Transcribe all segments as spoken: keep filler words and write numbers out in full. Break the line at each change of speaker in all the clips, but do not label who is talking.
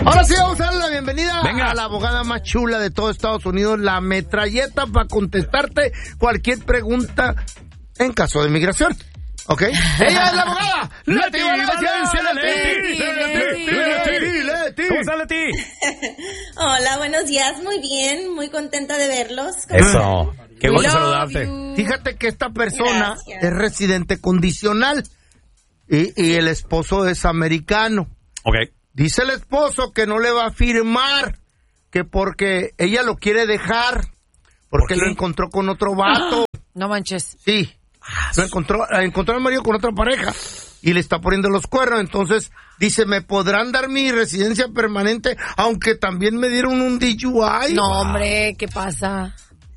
Ahora sí vamos a darle la bienvenida
Venga.
a la abogada más chula de todo Estados Unidos, la metralleta para contestarte cualquier pregunta en caso de migración. ¿Ok? Ella es la abogada Leti Valencia. Leti.
¿Cómo está, Leti?
Hola, buenos días. Muy bien, muy contenta de verlos.
Eso. Qué gusto
Love
saludarte.
you.
Fíjate que esta persona
Gracias.
es residente condicional y, y el esposo es americano.
Ok.
Dice el esposo que no le va a firmar, que porque ella lo quiere dejar, porque
¿Por qué?
lo encontró con otro vato.
No manches.
Sí, lo encontró, encontró al marido con otra pareja y le está poniendo los cuernos. Entonces dice, ¿me podrán dar mi residencia permanente aunque también me dieron un D U I?
No, hombre, ¿qué pasa?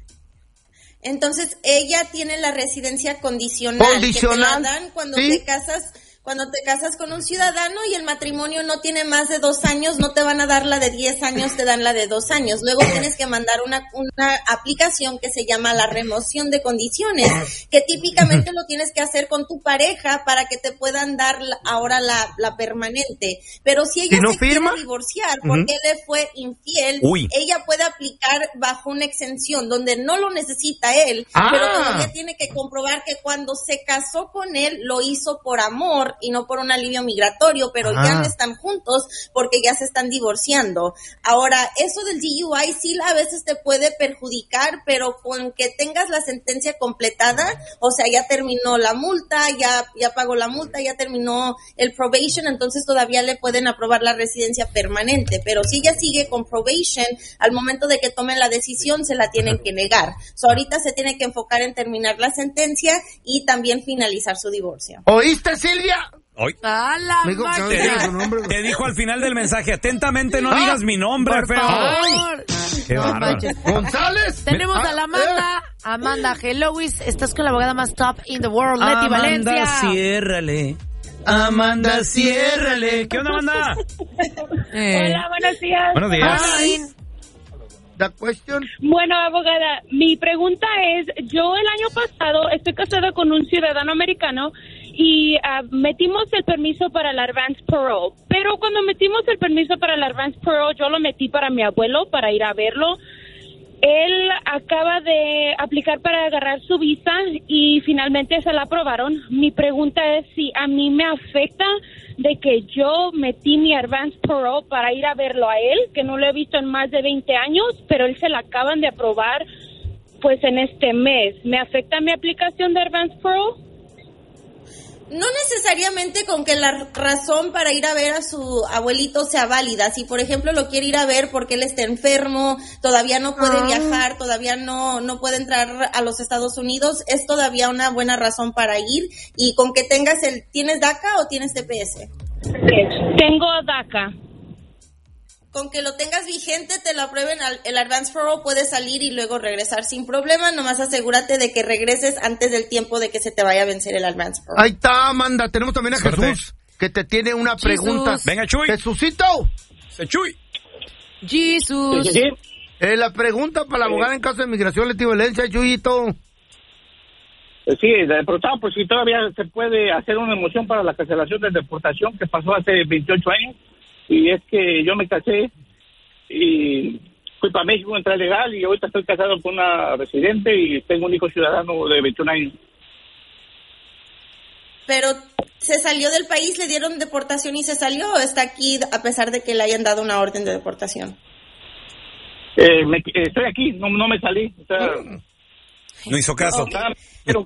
Entonces, ella tiene la residencia condicional.
Condicional,
Que te la dan cuando
¿sí?
te casas. Cuando te casas con un ciudadano y el matrimonio no tiene más de dos años, no te van a dar la de diez años, te dan la de dos años. Luego tienes que mandar una, una aplicación que se llama la remoción de condiciones, que típicamente lo tienes que hacer con tu pareja para que te puedan dar la- ahora la, la permanente. Pero si ella
¿Y no
se
firma?
quiere divorciar porque él le fue infiel,
Uy.
ella puede aplicar bajo una exención donde no lo necesita él,
Ah.
pero todavía tiene que comprobar que cuando se casó con él lo hizo por amor y no por un alivio migratorio, pero
Ah.
ya no están juntos porque ya se están divorciando. Ahora, eso del D U I sí a veces te puede perjudicar, pero con que tengas la sentencia completada, o sea, ya terminó la multa, ya, ya pagó la multa, ya terminó el probation, entonces todavía le pueden aprobar la residencia permanente, pero si ella sigue con probation, al momento de que tomen la decisión se la tienen que negar. So, ahorita se tiene que enfocar en terminar la sentencia y también finalizar su divorcio.
¿Oíste, Silvia?
Hoy.
¡A la
Me dijo que no
máquina!
dijera su nombre.
Te dijo al final del mensaje, atentamente no
Ah,
digas mi nombre,
Por
feo.
favor.
Qué
No
bárbaro.
manches.
¿González?
Tenemos
Ah,
a la Amanda. Amanda, hello, is- estás con la abogada más top in the world, Leti Valencia.
ciérrale. Amanda, ciérrale. ¿Qué onda, Amanda?
Eh.
Hola, buenos días.
Buenos días.
Ay,
The question.
Bueno, abogada, mi pregunta es, yo el año pasado estoy casada con un ciudadano americano y ah, metimos el permiso para el advance parole, pero cuando metimos el permiso para el advance parole, yo lo metí para mi abuelo, para ir a verlo. Él acaba de aplicar para agarrar su visa y finalmente se la aprobaron. Mi pregunta es si a mí me afecta de que yo metí mi advance parole para ir a verlo a él, que no lo he visto en más de veinte años, pero él se la acaban de aprobar pues en este mes. ¿Me afecta mi aplicación de advance parole?
No necesariamente con que la razón para ir a ver a su abuelito sea válida. Si, por ejemplo, lo quiere ir a ver porque él está enfermo, todavía no puede
Ah.
viajar, todavía no, no puede entrar a los Estados Unidos, es todavía una buena razón para ir. Y con que tengas el... ¿Tienes DACA o tienes T P S?
Tengo DACA.
Con que lo tengas vigente, te lo aprueben, al- el advance parole puede salir y luego regresar sin problema. Nomás asegúrate de que regreses antes del tiempo de que se te vaya a vencer el advance parole.
Ahí está, Amanda. Tenemos también a
Suerte.
Jesús, que te tiene una pregunta.
Venga, Chuy.
Jesucito.
Se Chuy.
Jesus.
Eh, la pregunta para la abogada en caso de migración, Leti Valencia, Chuyito.
Sí, le preguntaba por si todavía se puede hacer una moción para la cancelación de deportación que pasó hace veintiocho años. Y es que yo me casé y fui para México, entré legal y ahorita estoy casado con una residente y tengo un hijo ciudadano de veintiún años.
Pero se salió del país, le dieron deportación y se salió, o está aquí a pesar de que le hayan dado una orden de deportación.
Eh, me- eh, estoy aquí, no, no me salí. O sea,
No hizo caso.
Ok.
pero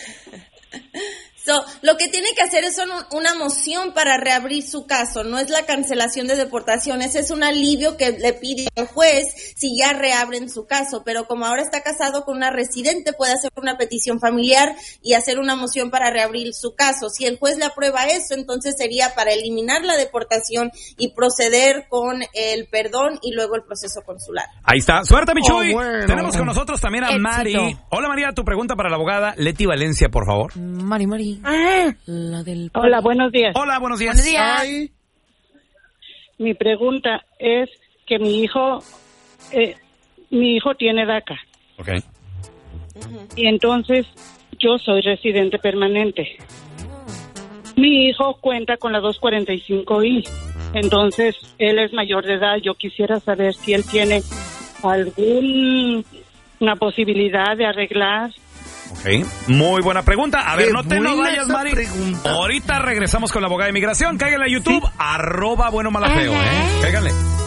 So, lo que tiene que hacer es son un- una moción para reabrir su caso, no es la cancelación de deportación, ese es un alivio que le pide al juez si ya reabren su caso, pero como ahora está casado con una residente, puede hacer una petición familiar y hacer una moción para reabrir su caso. Si el juez le aprueba eso, entonces sería para eliminar la deportación y proceder con el perdón y luego el proceso consular.
Ahí está. Suerte, mi Chuy.
Oh, bueno.
Tenemos con nosotros también a
Éxito.
Mari. Hola, María. Tu pregunta para la abogada Leti Valencia, por favor.
Mari, Mari. La del...
Hola, buenos días.
Hola, buenos días.
Buenos días.
Ay,
Mi pregunta es que mi hijo, eh, mi hijo tiene DACA
Ok.
y entonces yo soy residente permanente. Mi hijo cuenta con la dos cuarenta y cinco I.
Entonces, él es mayor de edad. Yo quisiera saber si él tiene alguna posibilidad de arreglar.
Ok, muy buena pregunta. A ver,
Qué
no te nos
buena
vayas,
esa
Mari.
pregunta.
Ahorita regresamos con la abogada de inmigración. Cáiganle a YouTube, arroba bueno malafeo, ¿eh? Cáiganle.